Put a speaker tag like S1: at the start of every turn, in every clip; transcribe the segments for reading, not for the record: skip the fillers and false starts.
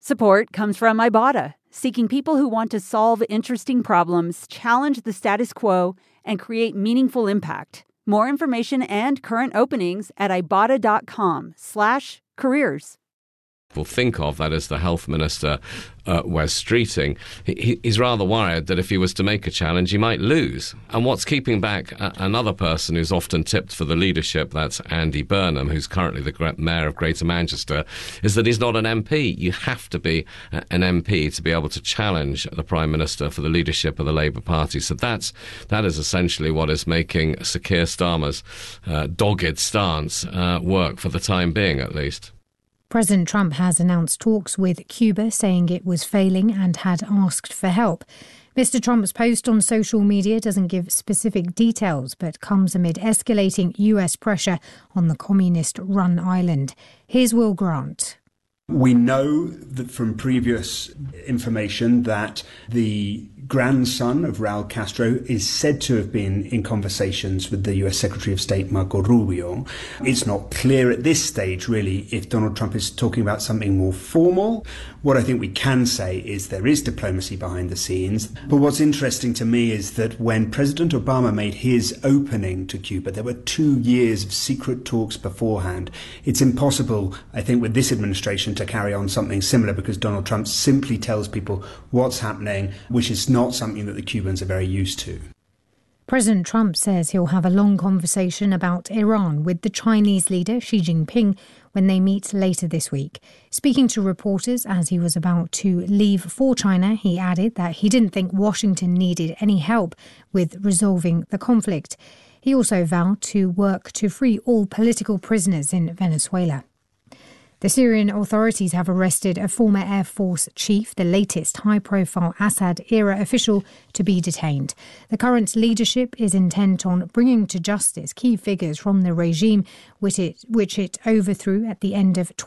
S1: Support comes from Ibotta, seeking people who want to solve interesting problems, challenge the status quo, and create meaningful impact. More information and current openings at ibotta.com/careers.
S2: Will think of, that is the Health Minister, Wes Streeting. He's rather worried that if he was to make a challenge, he might lose. And what's keeping back another person who's often tipped for the leadership, that's Andy Burnham, who's currently the Mayor of Greater Manchester, is that he's not an MP. You have to be an MP to be able to challenge the Prime Minister for the leadership of the Labour Party. So that is essentially what is making Sir Keir Starmer's dogged stance work for the time being, at least.
S3: President Trump has announced talks with Cuba, saying it was failing and had asked for help. Mr. Trump's post on social media doesn't give specific details, but comes amid escalating US pressure on the communist-run island. Here's Will Grant.
S4: We know that from previous information that the grandson of Raul Castro is said to have been in conversations with the US Secretary of State, Marco Rubio. It's not clear at this stage, really, if Donald Trump is talking about something more formal. What I think we can say is there is diplomacy behind the scenes. But what's interesting to me is that when President Obama made his opening to Cuba, there were 2 years of secret talks beforehand. It's impossible, I think, with this administration to carry on something similar because Donald Trump simply tells people what's happening, which is not something that the Cubans are very used to.
S3: President Trump says he'll have a long conversation about Iran with the Chinese leader Xi Jinping when they meet later this week. Speaking to reporters as he was about to leave for China, he added that he didn't think Washington needed any help with resolving the conflict. He also vowed to work to free all political prisoners in Venezuela. The Syrian authorities have arrested a former Air Force chief, the latest high-profile Assad-era official to be detained. The current leadership is intent on bringing to justice key figures from the regime which it overthrew at the end of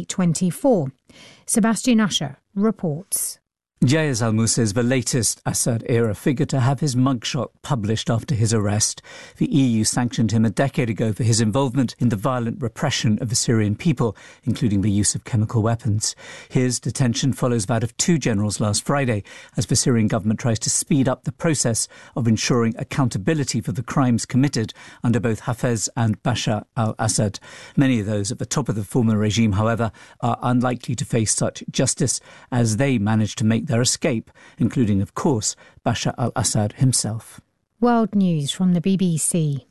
S3: 2024. Sebastian Usher reports.
S5: Jayez Al-Musa is the latest Assad-era figure to have his mugshot published after his arrest. The EU sanctioned him a decade ago for his involvement in the violent repression of the Syrian people, including the use of chemical weapons. His detention follows that of 2 generals last Friday, as the Syrian government tries to speed up the process of ensuring accountability for the crimes committed under both Hafez and Bashar al-Assad. Many of those at the top of the former regime, however, are unlikely to face such justice as they managed to make their escape, including, of course, Bashar al-Assad himself.
S3: World News from the BBC.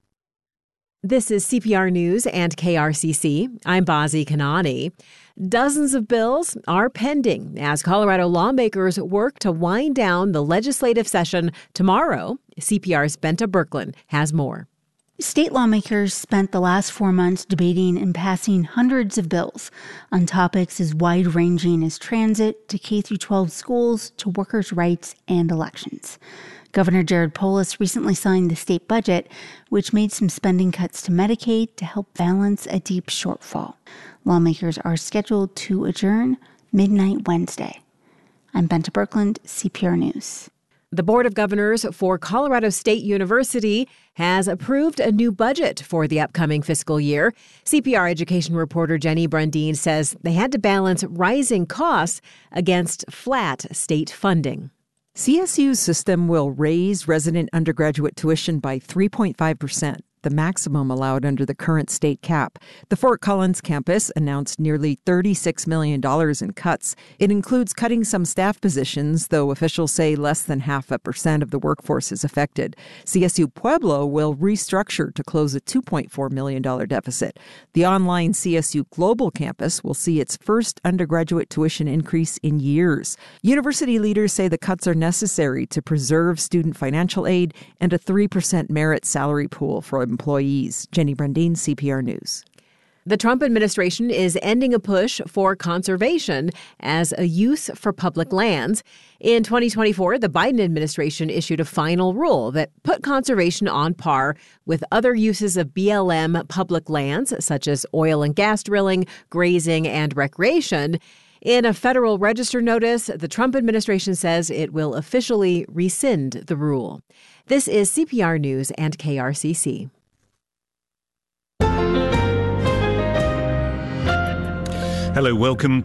S6: This is CPR News and KRCC. I'm Bazi Kanani. Dozens of bills are pending as Colorado lawmakers work to wind down the legislative session tomorrow. CPR's Benta Birkeland has more.
S7: State lawmakers spent the last 4 months debating and passing hundreds of bills on topics as wide-ranging as transit to K-12 schools to workers' rights and elections. Governor Jared Polis recently signed the state budget, which made some spending cuts to Medicaid to help balance a deep shortfall. Lawmakers are scheduled to adjourn midnight Wednesday. I'm Benta Birkeland, CPR News.
S6: The Board of Governors for Colorado State University has approved a new budget for the upcoming fiscal year. CPR education reporter Jenny Brundin says they had to balance rising costs against flat state funding.
S8: CSU's system will raise resident undergraduate tuition by 3.5%. The maximum allowed under the current state cap. The Fort Collins campus announced nearly $36 million in cuts. It includes cutting some staff positions, though officials say less than 0.5% of the workforce is affected. CSU Pueblo will restructure to close a $2.4 million deficit. The online CSU Global campus will see its first undergraduate tuition increase in years. University leaders say the cuts are necessary to preserve student financial aid and a 3% merit salary pool for employees. Jenny Brundin, CPR News.
S6: The Trump administration is ending a push for conservation as a use for public lands. In 2024, the Biden administration issued a final rule that put conservation on par with other uses of BLM public lands, such as oil and gas drilling, grazing, and recreation. In a Federal Register notice, the Trump administration says it will officially rescind the rule. This is CPR News and KRCC.
S9: Hello, welcome